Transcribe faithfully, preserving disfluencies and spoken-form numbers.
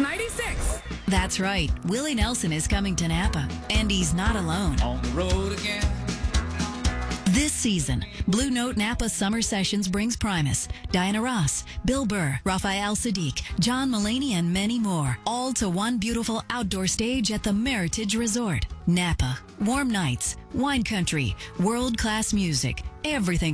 ninety-six. That's right. Willie Nelson is coming to Napa, and he's not alone. On the road again. This season, Blue Note Napa Summer Sessions brings Primus, Diana Ross, Bill Burr, Raphael Sadiq, John Mulaney, and many more, all to one beautiful outdoor stage at the Meritage Resort. Napa. Warm nights, wine country, world-class music, everything